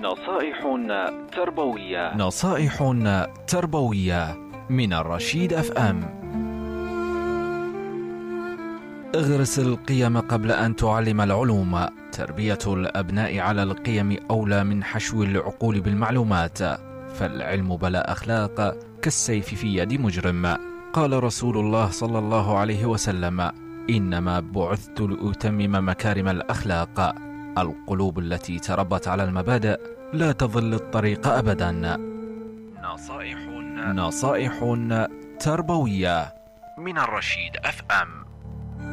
نصائح تربوية. نصائح تربوية من الرشيد FM. اغرس القيم قبل أن تعلم العلوم. تربية الأبناء على القيم أولى من حشو العقول بالمعلومات، فالعلم بلا أخلاق كالسيف في يد مجرم. قال رسول الله صلى الله عليه وسلم: إنما بعثت لأتمم مكارم الأخلاق. القلوب التي تربت على المبادئ لا تضل الطريق أبدا. نصائح تربوية من الرشيد FM.